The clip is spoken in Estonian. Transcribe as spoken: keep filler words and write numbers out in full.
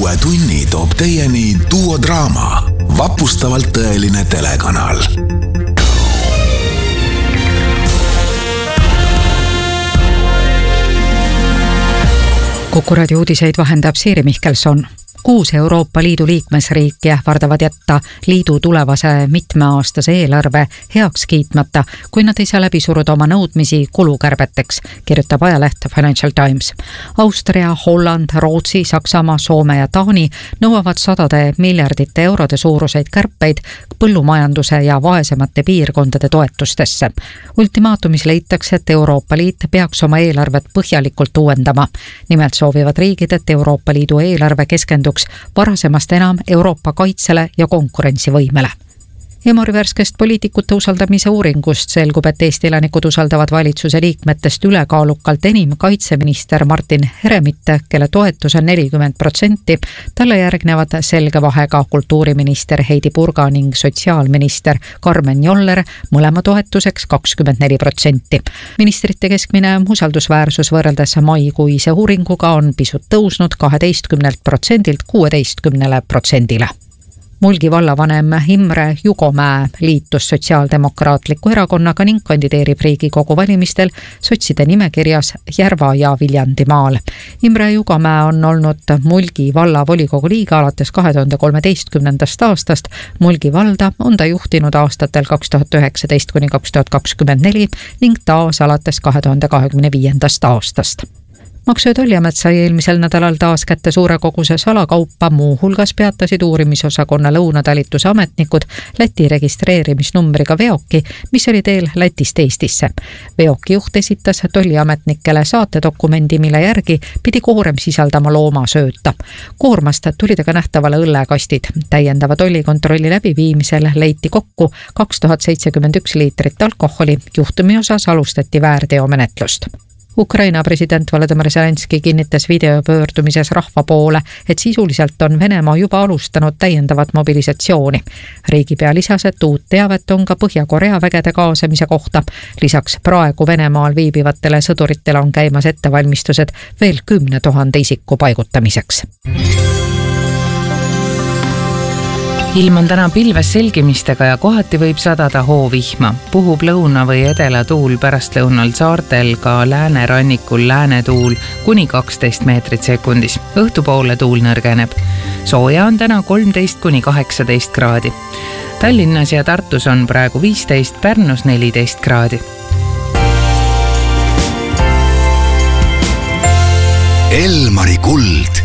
uue tunni toob teieni Duo Draama, vapustavalt tõeline telekanal. Kuku raadio uudiseid vahendab Siiri Mihkelson. Kuus Euroopa Liidu liikmesriiki ähvardavad jätta liidu tulevase mitmeaastase eelarve heaks kiitmata, kui nad ei saa läbi suruda oma nõudmisi kulukärbeteks, kirjutab ajaleht Financial Times. Austria, Holland, Rootsi, Saksamaa, Soome ja Taani nõuavad sadade miljardite eurode suuruseid kärpeid põllumajanduse ja vaesemate piirkondade toetustesse. Ultimaatumis leitakse, et Euroopa Liit peaks oma eelarvet põhjalikult uuendama. Nimelt soovivad riigid, et Euroopa Liidu eelarve keskenduks varasemast enam Euroopa kaitsele ja konkurentsivõimele. Emori värskest poliitikute usaldamise uuringust selgub, et Eesti elanikud usaldavad valitsuse liikmetest ülekaalukalt enim kaitseminister Martin Heremit, kelle toetus on nelikümmend protsenti. Talle järgnevad selge vahega kultuuriminister Heidi Purga ning sotsiaalminister Karmen Joller, mõlema toetuseks kakskümmend neli protsenti. Ministrite keskmine usaldusväärsus võrreldes maikuise uuringuga on pisut tõusnud kaheteistkümnelt protsendilt kuueteistkümnele protsendile. Mulgi vallavanem Imre Jugomäe liitus Sotsiaaldemokraatliku erakonnaga ning kandideerib Riigikogu valimistel sotside nimekirjas Järva ja Viljandimaal. Imre Jugomäe on olnud Mulgi valla volikogu liige alates kahe tuhande kolmeteistkümnendast aastast. Mulgi valda on ta juhtinud aastatel kaks tuhat üheksateist kuni kaks tuhat kakskümmend neli ning taas alates kahe tuhande kahekümne viiendast aastast. Maksu- ja Tolliamet sai eelmisel nädalal taas kätte suure koguse salakaupa, muu hulgas peatasid uurimisosakonna lõunatalituse ametnikud Läti registreerimisnumbriga veoki, mis oli teel Lätist Eestisse. Veoki juht esitas tolliametnikele saatedokumendi, mille järgi pidi koorem sisaldama loomasööta. Koormast tulid aga nähtavale õllekastid. Täiendava tollikontrolli läbiviimisel leiti kokku kaks tuhat seitsekümmend üks liitrit alkoholi. Juhtumi osas alustati väärteomenetlust. Ukraina president Volodymyr Zelenski kinnitas videopöördumises rahva poole, et sisuliselt on Venemaa juba alustanud täiendavat mobilisatsiooni. Riigipea lisas, et uut teavet on ka Põhja-Korea vägede kaasamise kohta. Lisaks praegu Venemaal viibivatele sõduritele on käimas ettevalmistused veel kümne tuhande isiku paigutamiseks. Ilm on täna pilves selgimistega ja kohati võib sadada hoovihma. Puhub lõuna või edela tuul pärastlõunal saartel, ka läänerannikul läänetuul kuni kaksteist meetrit sekundis. Õhtupoole tuul nõrgeneb. Sooja on täna kolmteist kuni kaheksateist kraadi. Tallinnas ja Tartus on praegu viisteist, Pärnus neliteist kraadi. Elmari kuld.